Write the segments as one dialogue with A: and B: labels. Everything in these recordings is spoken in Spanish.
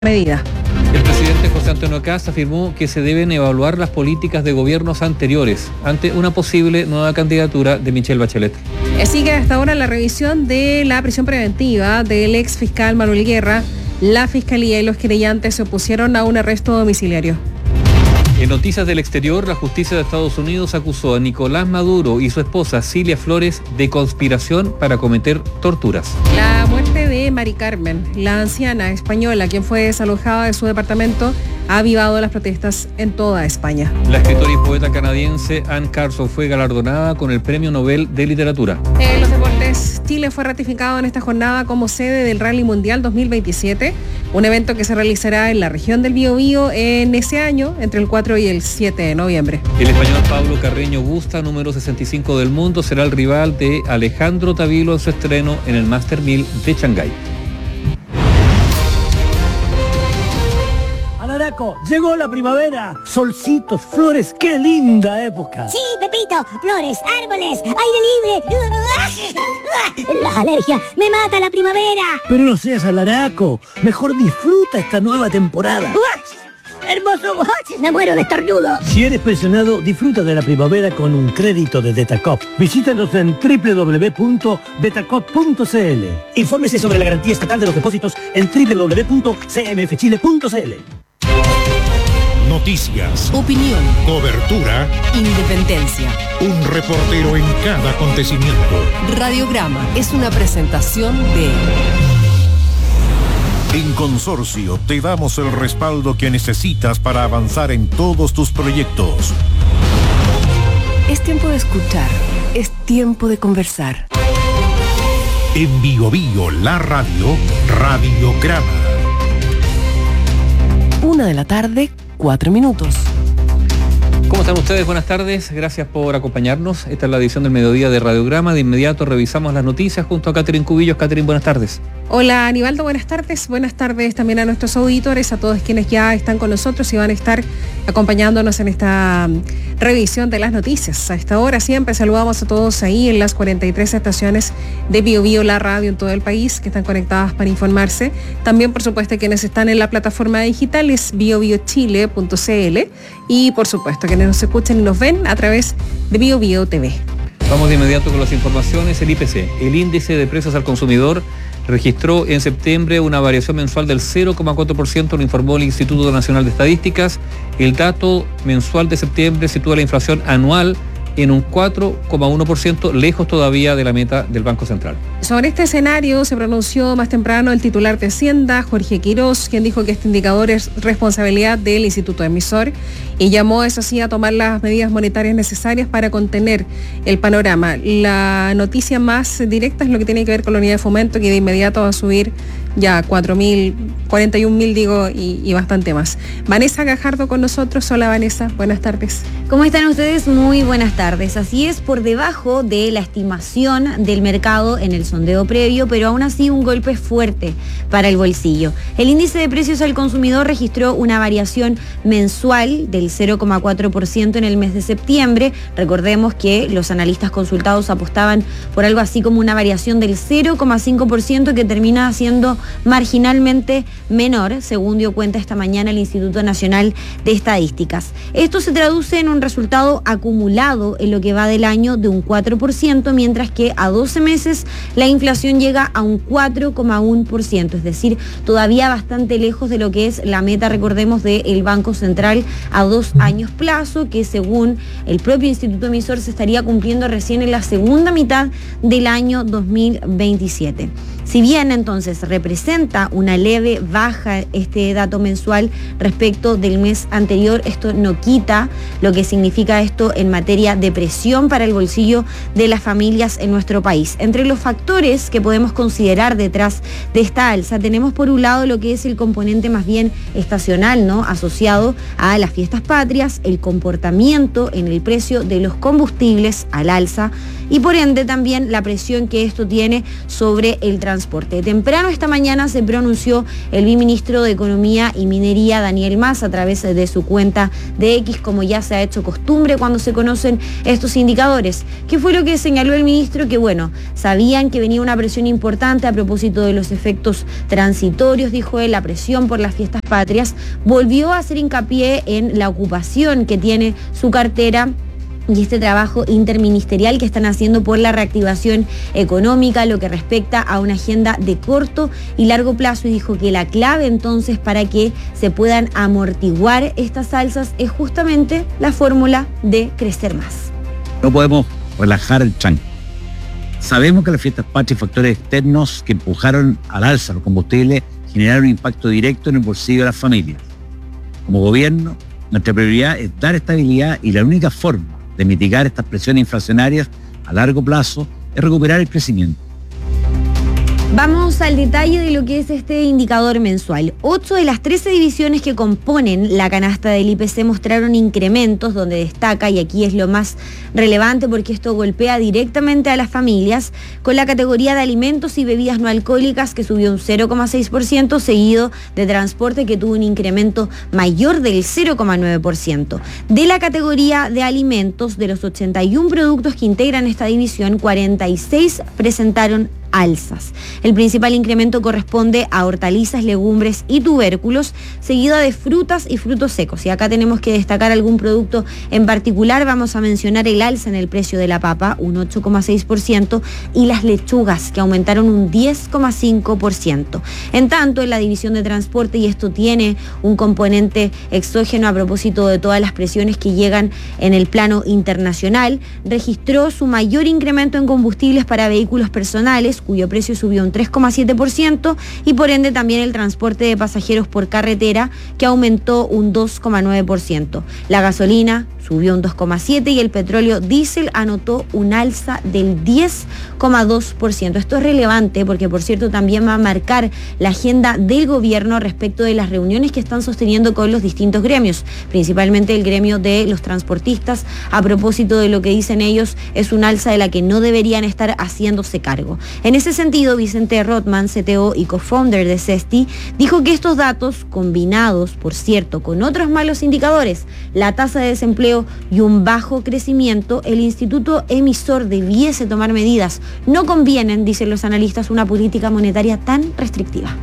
A: medida.
B: El presidente José Antonio Kast afirmó que se deben evaluar las políticas de gobiernos anteriores ante una posible nueva candidatura de Michelle Bachelet.
A: Sigue hasta ahora la revisión de la prisión preventiva del ex fiscal Manuel Guerra. La Fiscalía y los querellantes se opusieron a un arresto domiciliario.
B: En noticias del exterior, la justicia de Estados Unidos acusó a Nicolás Maduro y su esposa Cilia Flores de conspiración para cometer torturas.
A: La muerte de Mari Carmen, la anciana española, quien fue desalojada de su departamento, ha avivado las protestas en toda España.
B: La escritora y poeta canadiense Anne Carson fue galardonada con el Premio Nobel de Literatura.
A: En los deportes, Chile fue ratificado en esta jornada como sede del Rally Mundial 2027, un evento que se realizará en la región del Biobío en ese año, entre el 4 y el 7 de noviembre.
B: El español Pablo Carreño Busta, número 65 del mundo, será el rival de Alejandro Tavilo en su estreno en el Master 1000 de Shanghái.
C: Alaraco, llegó la primavera, solcitos, flores, qué linda época.
D: Sí, Pepito, flores, árboles, aire libre. La alergia, me mata la primavera.
C: Pero no seas alaraco, mejor disfruta esta nueva temporada.
D: Hermoso, me muero de estornudo.
C: Si eres pensionado, disfruta de la primavera con un crédito de Detacop. Visítanos en www.detacop.cl. Infórmese sobre la garantía estatal de los depósitos en www.cmfchile.cl.
E: Noticias,
F: opinión,
E: cobertura,
F: independencia.
E: un reportero en cada acontecimiento.
F: Radiograma es una presentación de...
E: En Consorcio te damos el respaldo que necesitas para avanzar en todos tus proyectos.
F: Es tiempo de escuchar, es tiempo de conversar.
E: En Biobío, la radio, Radiograma.
F: 1:04 p.m.
B: ¿Cómo están ustedes? Buenas tardes, gracias por acompañarnos. Esta es la edición del mediodía de Radiograma. De inmediato revisamos las noticias junto a Catherine Cubillos. Catherine, buenas tardes.
A: Hola Aníbaldo, buenas tardes. Buenas tardes también a nuestros auditores, a todos quienes ya están con nosotros y van a estar acompañándonos en esta revisión de las noticias. A esta hora siempre saludamos a todos ahí en las 43 estaciones de Biobío, la radio en todo el país, que están conectadas para informarse. También, por supuesto, quienes están en la plataforma digital es biobiochile.cl y, por supuesto, quienes nos escuchan y nos ven a través de Biobío TV.
B: Vamos de inmediato con las informaciones. El IPC, el índice de precios al consumidor, registró en septiembre una variación mensual del 0,4%, lo informó el Instituto Nacional de Estadísticas. El dato mensual de septiembre sitúa la inflación anual en un 4,1%, lejos todavía de la meta del Banco Central.
A: Sobre este escenario se pronunció más temprano el titular de Hacienda, Jorge Quirós, quien dijo que este indicador es responsabilidad del Instituto Emisor y llamó, eso sí, a tomar las medidas monetarias necesarias para contener el panorama. La noticia más directa es lo que tiene que ver con la unidad de fomento, que de inmediato va a subir ya 41.000 digo, y bastante más. Vanessa Gajardo con nosotros. Hola Vanessa, buenas tardes.
G: ¿Cómo están ustedes? Muy buenas tardes. Así es, por debajo de la estimación del mercado en el sondeo previo, pero aún así un golpe fuerte para el bolsillo. El índice de precios al consumidor registró una variación mensual del 0,4% en el mes de septiembre. Recordemos que los analistas consultados apostaban por algo así como una variación del 0,5% que termina siendo marginalmente menor, según dio cuenta esta mañana el Instituto Nacional de Estadísticas. Esto se traduce en un resultado acumulado en lo que va del año de un 4%, mientras que a 12 meses la inflación llega a un 4,1%, es decir, todavía bastante lejos de lo que es la meta, recordemos, del Banco Central a 2 años plazo, que según el propio Instituto Emisor se estaría cumpliendo recién en la segunda mitad del año 2027. Si bien entonces representa una leve baja este dato mensual respecto del mes anterior, esto no quita lo que significa esto en materia de presión para el bolsillo de las familias en nuestro país. Entre los factores que podemos considerar detrás de esta alza, tenemos por un lado lo que es el componente más bien estacional, ¿no?, asociado a las fiestas patrias, el comportamiento en el precio de los combustibles al alza y por ende también la presión que esto tiene sobre el transporte transporte. Temprano esta mañana se pronunció el viceministro de Economía y Minería, Daniel Mas, a través de su cuenta de X, como ya se ha hecho costumbre cuando se conocen estos indicadores. ¿Qué fue lo que señaló el ministro? Que bueno, sabían que venía una presión importante a propósito de los efectos transitorios, dijo él, la presión por las fiestas patrias. Volvió a hacer hincapié en la ocupación que tiene su cartera y este trabajo interministerial que están haciendo por la reactivación económica, lo que respecta a una agenda de corto y largo plazo, y dijo que la clave entonces para que se puedan amortiguar estas alzas es justamente la fórmula de crecer más.
H: No podemos relajar el tranque. Sabemos que las fiestas patrias y factores externos que empujaron al alza los combustibles generaron un impacto directo en el bolsillo de las familias. Como gobierno, nuestra prioridad es dar estabilidad, y la única forma de mitigar estas presiones inflacionarias a largo plazo es recuperar el crecimiento.
G: Vamos al detalle de lo que es este indicador mensual. 8 de las 13 divisiones que componen la canasta del IPC mostraron incrementos, donde destaca, y aquí es lo más relevante porque esto golpea directamente a las familias, con la categoría de alimentos y bebidas no alcohólicas, que subió un 0,6%, seguido de transporte, que tuvo un incremento mayor del 0,9%. De la categoría de alimentos, de los 81 productos que integran esta división, 46 presentaron alzas. El principal incremento corresponde a hortalizas, legumbres y tubérculos, seguido de frutas y frutos secos. Y acá tenemos que destacar algún producto en particular. Vamos a mencionar el alza en el precio de la papa, un 8,6%, y las lechugas, que aumentaron un 10,5%. En tanto, en la división de transporte, y esto tiene un componente exógeno a propósito de todas las presiones que llegan en el plano internacional, registró su mayor incremento en combustibles para vehículos personales, cuyo precio subió un 3,7%, y por ende también el transporte de pasajeros por carretera, que aumentó un 2,9%. La gasolina subió un 2,7% y el petróleo diésel anotó un alza del 10,2%. Esto es relevante porque, por cierto, también va a marcar la agenda del gobierno respecto de las reuniones que están sosteniendo con los distintos gremios, principalmente el gremio de los transportistas, a propósito de lo que dicen ellos es un alza de la que no deberían estar haciéndose cargo. En ese sentido, Vicente Rothman, CTO y co-founder de CESTI, dijo que estos datos, combinados, por cierto, con otros malos indicadores, la tasa de desempleo y un bajo crecimiento, el instituto emisor debiese tomar medidas. No convienen, dicen los analistas, una política monetaria tan restrictiva.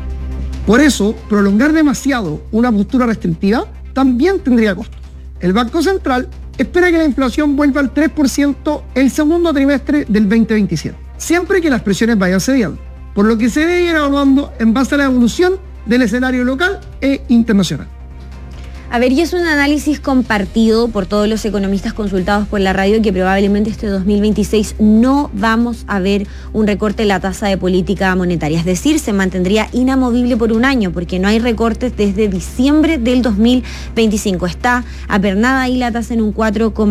I: Por eso, prolongar demasiado una postura restrictiva también tendría costos. El Banco Central espera que la inflación vuelva al 3% el segundo trimestre del 2027, siempre que las presiones vayan cediendo, por lo que se debe ir evaluando en base a la evolución del escenario local e internacional.
G: A ver, y es un análisis compartido por todos los economistas consultados por la radio, que probablemente este 2026 no vamos a ver un recorte en la tasa de política monetaria. Es decir, se mantendría inamovible por un año, porque no hay recortes desde diciembre del 2025. Está apernada ahí la tasa en un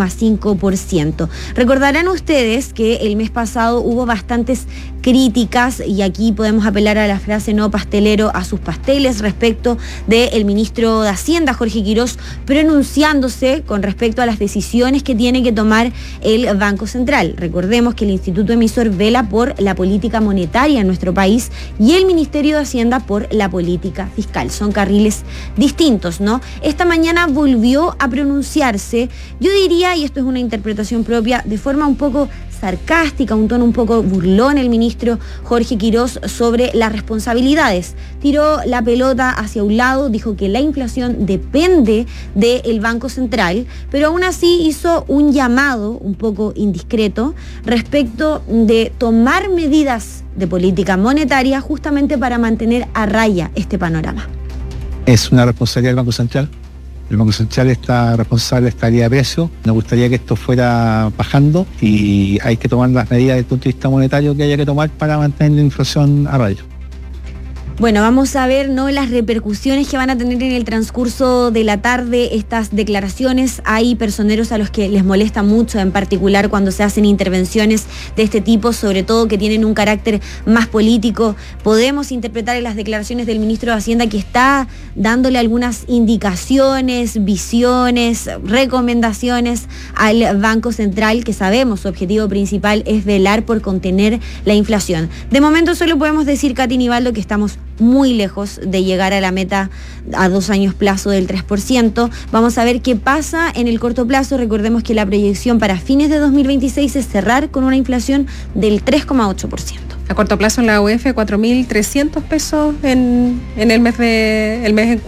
G: 4,5%. Recordarán ustedes que el mes pasado hubo bastantes críticas, y aquí podemos apelar a la frase "no pastelero a sus pasteles", respecto del ministro de Hacienda, Jorge Quirós, pronunciándose con respecto a las decisiones que tiene que tomar el Banco Central. Recordemos que el instituto emisor vela por la política monetaria en nuestro país y el Ministerio de Hacienda por la política fiscal. Son carriles distintos, ¿no? Esta mañana volvió a pronunciarse, yo diría, y esto es una interpretación propia, de forma un poco sarcástica, un tono un poco burlón, el ministro Jorge Quirós, sobre las responsabilidades. Tiró la pelota hacia un lado, dijo que la inflación depende del Banco Central, pero aún así hizo un llamado un poco indiscreto respecto de tomar medidas de política monetaria justamente para mantener a raya este panorama.
J: Es una responsabilidad del Banco Central. El Banco Central está responsable de estabilidad de precios. Nos gustaría que esto fuera bajando, y hay que tomar las medidas desde el punto de vista monetario que haya que tomar para mantener la inflación a raya.
G: Bueno, vamos a ver, ¿no?, las repercusiones que van a tener en el transcurso de la tarde estas declaraciones. Hay personeros a los que les molesta mucho, en particular cuando se hacen intervenciones de este tipo, sobre todo que tienen un carácter más político. Podemos interpretar en las declaraciones del ministro de Hacienda que está dándole algunas indicaciones, visiones, recomendaciones al Banco Central, que sabemos su objetivo principal es velar por contener la inflación. De momento solo podemos decir, Katy Nivaldo, que estamos muy lejos de llegar a la meta a 2 años plazo del 3%. Vamos a ver qué pasa en el corto plazo. Recordemos que la proyección para fines de 2026 es cerrar con una inflación del 3,8%.
A: A corto plazo en la UEF, 4.300 pesos en el mes en